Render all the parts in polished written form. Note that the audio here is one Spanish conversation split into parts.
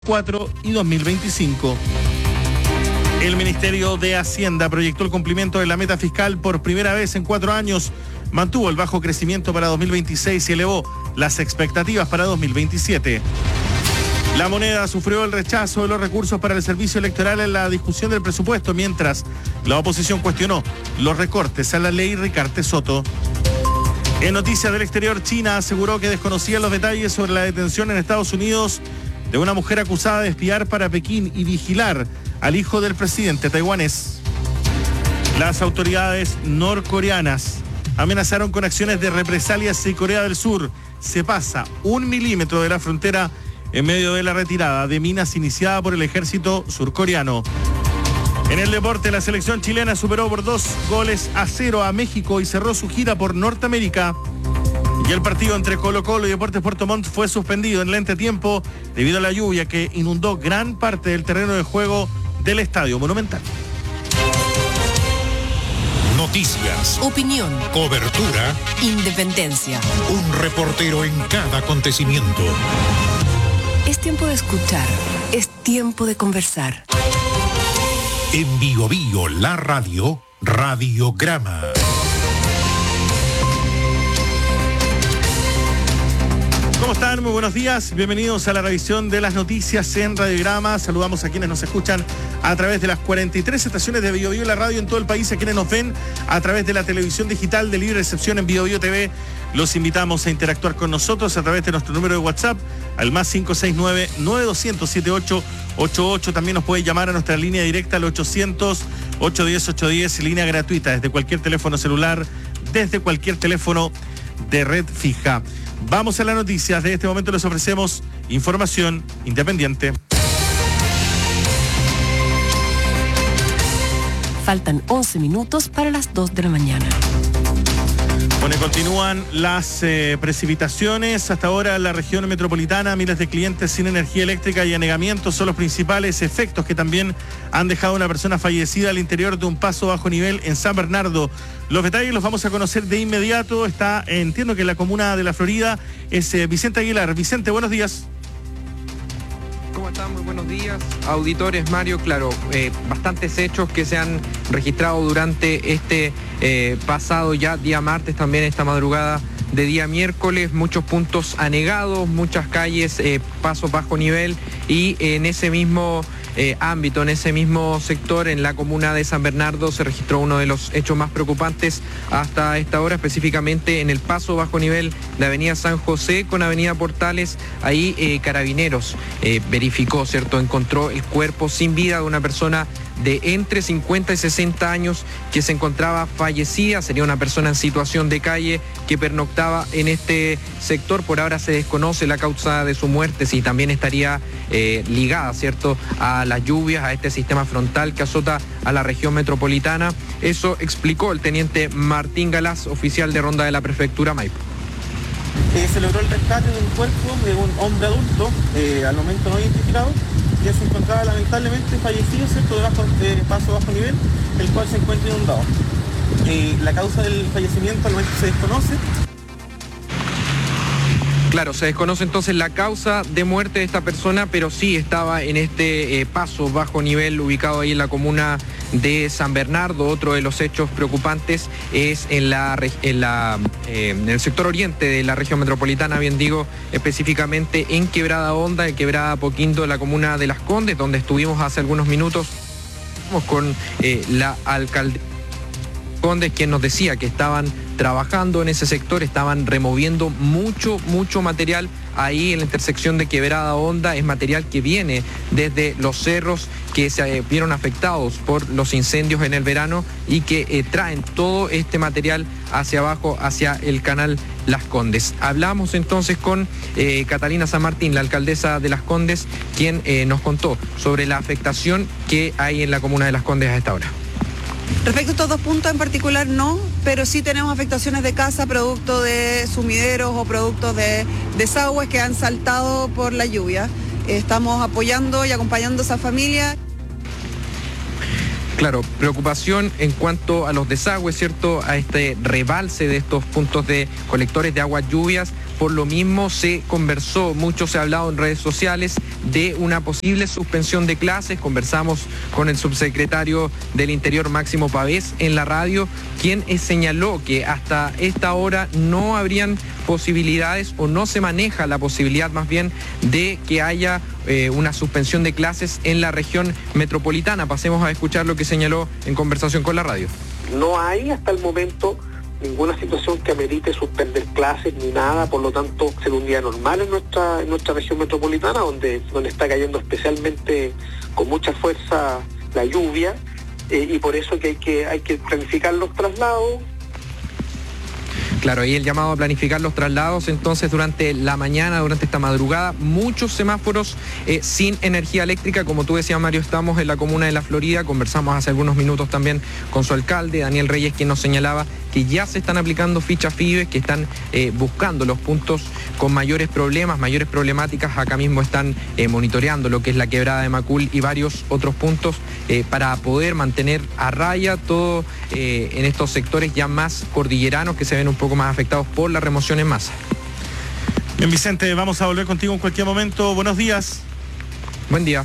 2024 y 2025. El Ministerio de Hacienda proyectó el cumplimiento de la meta fiscal por primera vez en 4 años, mantuvo el bajo crecimiento para 2026 y elevó las expectativas para 2027. La moneda sufrió el rechazo de los recursos para el servicio electoral en la discusión del presupuesto, mientras la oposición cuestionó los recortes a la ley Ricarte Soto. En noticias del exterior, China aseguró que desconocía los detalles sobre la detención en Estados Unidos de una mujer acusada de espiar para Pekín y vigilar al hijo del presidente taiwanés. Las autoridades norcoreanas amenazaron con acciones de represalias si Corea del Sur se pasa 1 milímetro de la frontera en medio de la retirada de minas iniciada por el ejército surcoreano. En el deporte, la selección chilena superó por 2-0 a México y cerró su gira por Norteamérica. Y el partido entre Colo-Colo y Deportes Puerto Montt fue suspendido en el entretiempo debido a la lluvia que inundó gran parte del terreno de juego del Estadio Monumental. Noticias, opinión, cobertura, independencia. Un reportero en cada acontecimiento. Es tiempo de escuchar, es tiempo de conversar. En Bio Bio, la radio, Radiograma. ¿Cómo están? Muy buenos días. Bienvenidos a la revisión de las noticias en Radiograma. Saludamos a quienes nos escuchan a través de las 43 estaciones de Bio Bio la radio en todo el país, a quienes nos ven a través de la televisión digital de libre recepción en Bio Bio TV. Los invitamos a interactuar con nosotros a través de nuestro número de WhatsApp al más 569-9200-7888. También nos puede llamar a nuestra línea directa al 800-810-810, línea gratuita desde cualquier teléfono celular, desde cualquier teléfono de red fija. Vamos a las noticias. De este momento les ofrecemos información independiente. Faltan 11 minutos para las 2 de la mañana. Bueno, continúan las precipitaciones. Hasta ahora en la región metropolitana, miles de clientes sin energía eléctrica y anegamientos son los principales efectos que también han dejado a una persona fallecida al interior de un paso bajo nivel en San Bernardo. Los detalles los vamos a conocer de inmediato. Entiendo que en la comuna de La Florida es Vicente Aguilar. Vicente, buenos días. ¿Cómo están? Muy buenos días, auditores. Mario, claro, bastantes hechos que se han registrado durante este pasado ya día martes, también esta madrugada de día miércoles, muchos puntos anegados, muchas calles, pasos bajo nivel, y en ese mismo ámbito, en ese mismo sector, en la comuna de San Bernardo, se registró uno de los hechos más preocupantes hasta esta hora, específicamente en el paso bajo nivel de Avenida San José con Avenida Portales. Ahí Carabineros verificó, ¿cierto? Encontró el cuerpo sin vida de una persona de entre 50 y 60 años que se encontraba fallecida. Sería una persona en situación de calle que pernoctaba en este sector. Por ahora se desconoce la causa de su muerte, si también estaría ligada, ¿cierto?, a las lluvias, a este sistema frontal que azota a la región metropolitana. Eso explicó el teniente Martín Galás, oficial de ronda de la prefectura Maipo. Se logró el rescate de un cuerpo de un hombre adulto, al momento no identificado, que se encontraba lamentablemente fallecido, ¿cierto?, debajo de paso bajo nivel, el cual se encuentra inundado. La causa del fallecimiento al momento se desconoce. Claro, se desconoce entonces la causa de muerte de esta persona, pero sí estaba en este paso bajo nivel ubicado ahí en la comuna de San Bernardo. Otro de los hechos preocupantes es en el sector oriente de la región metropolitana, bien digo, específicamente en Quebrada Honda, en Quebrada Apoquindo, la comuna de Las Condes, donde estuvimos hace algunos minutos con la alcaldesa Condes, quien nos decía que estaban trabajando en ese sector, estaban removiendo mucho material ahí en la intersección de Quebrada Honda. Es material que viene desde los cerros que se vieron afectados por los incendios en el verano y que traen todo este material hacia abajo, hacia el canal Las Condes. Hablamos entonces con Catalina San Martín, la alcaldesa de Las Condes, quien nos contó sobre la afectación que hay en la comuna de Las Condes a esta hora. Respecto a estos 2 puntos en particular no, pero sí tenemos afectaciones de casa producto de sumideros o productos de desagües que han saltado por la lluvia. Estamos apoyando y acompañando a esa familia. Claro, preocupación en cuanto a los desagües, ¿cierto?, a este rebalse de estos puntos de colectores de aguas lluvias. Por lo mismo se conversó, mucho se ha hablado en redes sociales de una posible suspensión de clases. Conversamos con el subsecretario del Interior, Máximo Pavés, en la radio, quien señaló que hasta esta hora no habrían posibilidades, o no se maneja la posibilidad más bien de que haya una suspensión de clases en la región metropolitana. Pasemos a escuchar lo que señaló en conversación con la radio. No hay hasta el momento ninguna situación que amerite suspender clases ni nada, por lo tanto será un día normal en nuestra región metropolitana, donde está cayendo especialmente con mucha fuerza la lluvia, y por eso que hay que planificar los traslados. Claro, y el llamado a planificar los traslados entonces durante la mañana, durante esta madrugada. Muchos semáforos sin energía eléctrica, como tú decías, Mario. Estamos en la comuna de La Florida, conversamos hace algunos minutos también con su alcalde, Daniel Reyes, quien nos señalaba que ya se están aplicando fichas FIBE, que están buscando los puntos con mayores problemas, mayores problemáticas. Acá mismo están monitoreando lo que es la quebrada de Macul y varios otros puntos para poder mantener a raya todo en estos sectores ya más cordilleranos, que se ven un poco más afectados por la remoción en masa. Bien, Vicente, vamos a volver contigo en cualquier momento. Buenos días. Buen día.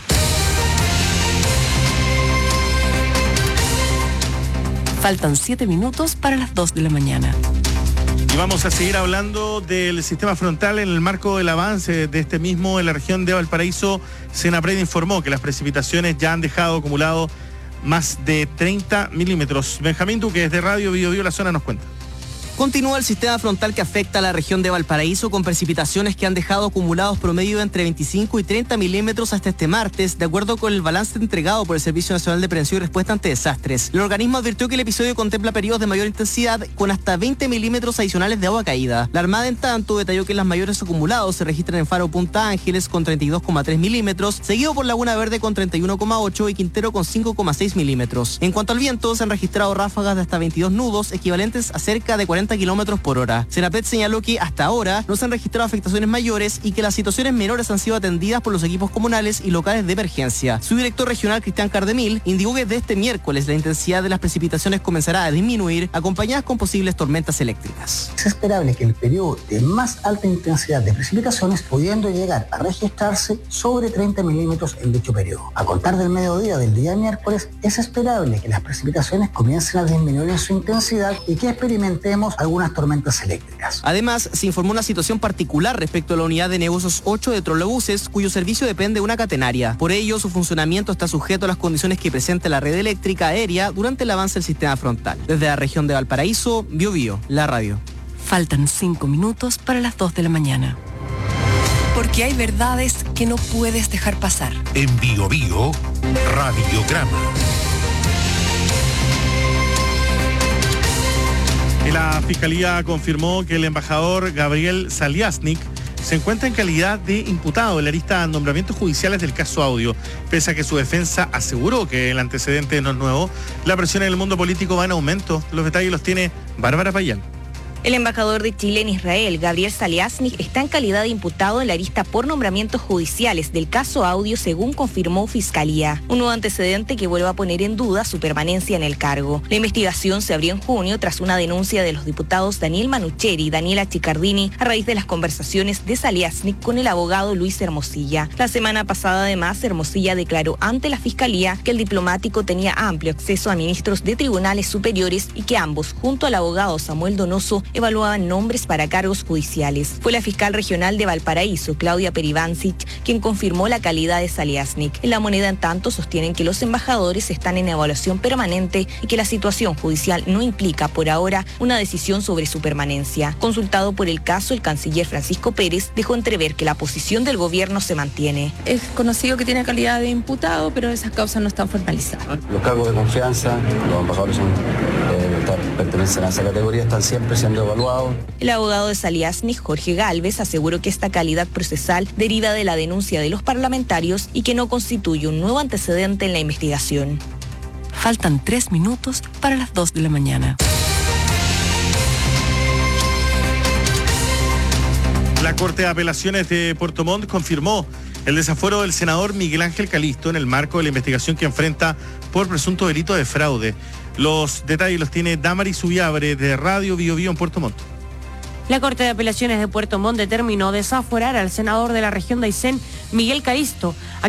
Faltan 7 minutos para las 2 de la mañana. Y vamos a seguir hablando del sistema frontal en el marco del avance de este mismo en la región de Valparaíso. Senapred informó que las precipitaciones ya han dejado acumulado más de 30 milímetros. Benjamín Duque, desde Radio Bio Bio La Zona, nos cuenta. Continúa el sistema frontal que afecta a la región de Valparaíso, con precipitaciones que han dejado acumulados promedio de entre 25 y 30 milímetros hasta este martes, de acuerdo con el balance entregado por el Servicio Nacional de Prevención y Respuesta ante Desastres. El organismo advirtió que el episodio contempla periodos de mayor intensidad con hasta 20 milímetros adicionales de agua caída. La Armada, en tanto, detalló que los mayores acumulados se registran en Faro Punta Ángeles con 32,3 milímetros, seguido por Laguna Verde con 31,8 y Quintero con 5,6 milímetros. En cuanto al viento, se han registrado ráfagas de hasta 22 nudos, equivalentes a cerca de 40 kilómetros por hora. Senapred señaló que hasta ahora no se han registrado afectaciones mayores y que las situaciones menores han sido atendidas por los equipos comunales y locales de emergencia. Su director regional, Cristian Cardemil, indicó que desde este miércoles la intensidad de las precipitaciones comenzará a disminuir, acompañadas con posibles tormentas eléctricas. Es esperable que el periodo de más alta intensidad de precipitaciones, pudiendo llegar a registrarse sobre 30 milímetros en dicho periodo. A contar del mediodía del día miércoles, es esperable que las precipitaciones comiencen a disminuir en su intensidad y que experimentemos algunas tormentas eléctricas. Además, se informó una situación particular respecto a la unidad de negocios 8 de trolebuses, cuyo servicio depende de una catenaria. Por ello, su funcionamiento está sujeto a las condiciones que presenta la red eléctrica aérea durante el avance del sistema frontal. Desde la región de Valparaíso, Bio Bio, la radio. Faltan 5 minutos para las 2 de la mañana. Porque hay verdades que no puedes dejar pasar. En Bio Bio, Radiograma. La Fiscalía confirmó que el embajador Gabriel Saliasnik se encuentra en calidad de imputado en la lista de nombramientos judiciales del caso Audio. Pese a que su defensa aseguró que el antecedente no es nuevo, la presión en el mundo político va en aumento. Los detalles los tiene Bárbara Payán. El embajador de Chile en Israel, Gabriel Saliasnik, está en calidad de imputado en la lista por nombramientos judiciales del caso Audio, según confirmó Fiscalía. Un nuevo antecedente que vuelve a poner en duda su permanencia en el cargo. La investigación se abrió en junio tras una denuncia de los diputados Daniel Manucheri y Daniela Chicardini a raíz de las conversaciones de Saliasnik con el abogado Luis Hermosilla. La semana pasada, además, Hermosilla declaró ante la Fiscalía que el diplomático tenía amplio acceso a ministros de tribunales superiores y que ambos, junto al abogado Samuel Donoso, evaluaban nombres para cargos judiciales. Fue la fiscal regional de Valparaíso, Claudia Peribancic, quien confirmó la calidad de Saliasnik. En La Moneda, en tanto, sostienen que los embajadores están en evaluación permanente y que la situación judicial no implica, por ahora, una decisión sobre su permanencia. Consultado por el caso, el canciller Francisco Pérez dejó entrever que la posición del gobierno se mantiene. Es conocido que tiene calidad de imputado, pero esas causas no están formalizadas. Los cargos de confianza, los embajadores pertenecen a esa categoría, están siempre siendo evaluados. El abogado de Saliasnik, Jorge Gálvez, aseguró que esta calidad procesal deriva de la denuncia de los parlamentarios y que no constituye un nuevo antecedente en la investigación. Faltan 3 minutos para las 2 de la mañana. La Corte de Apelaciones de Puerto Montt confirmó el desafuero del senador Miguel Ángel Calisto en el marco de la investigación que enfrenta por presunto delito de fraude. Los detalles los tiene Damaris Ubiabre de Radio Bio Bio en Puerto Montt. La Corte de Apelaciones de Puerto Montt determinó desaforar al senador de la región de Aysén, Miguel Caristo,